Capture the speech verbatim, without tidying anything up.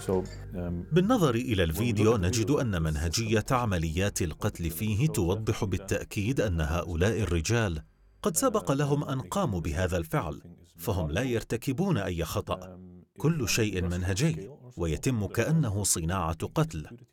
بالنظر إلى الفيديو نجد أن منهجية عمليات القتل فيه توضح بالتأكيد أن هؤلاء الرجال قد سبق لهم أن قاموا بهذا الفعل، فهم لا يرتكبون أي خطأ، كل شيء منهجي ويتم كأنه صناعة قتل.